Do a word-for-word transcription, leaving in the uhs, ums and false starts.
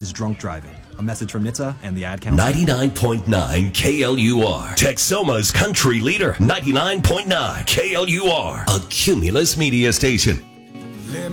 is drunk driving. A message from N H T S A and the Ad Council. ninety-nine point nine K L U R. Texoma's country leader. ninety-nine point nine K L U R. A Cumulus media station.